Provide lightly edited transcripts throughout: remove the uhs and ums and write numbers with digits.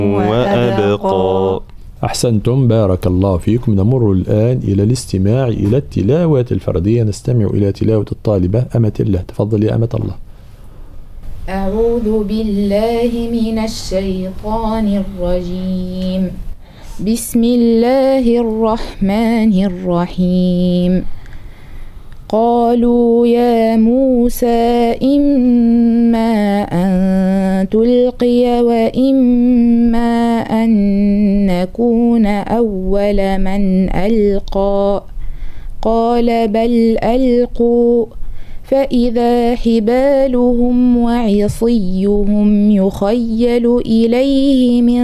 وأبقى. أحسنتم، بارك الله فيكم. نمر الآن إلى الاستماع إلى التلاوة الفردية. نستمع إلى تلاوة الطالبة أمة الله. تفضل يا أمة الله. أعوذ بالله من الشيطان الرجيم. بسم الله الرحمن الرحيم. قالوا يا موسى إما أن تلقي وإما أن نكون أول من ألقى. قال بل ألقوا، فإذا حبالهم وعصيهم يخيل إليه من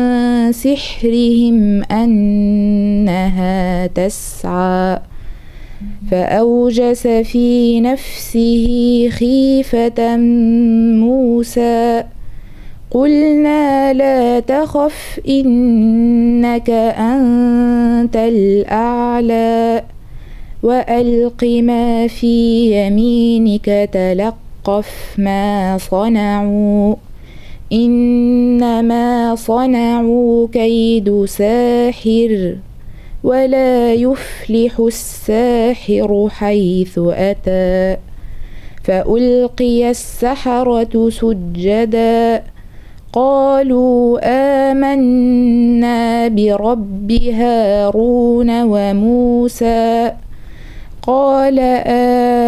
سحرهم أنها تسعى. فأوجس في نفسه خيفة موسى. قلنا لا تخف إنك أنت الأعلى، وألق ما في يمينك تلقف ما صنعوا، إنما صنعوا كيد ساحر، ولا يفلح الساحر حيث أتى. فألقي السحرة سجدا قالوا آمنا برب هارون وموسى. قال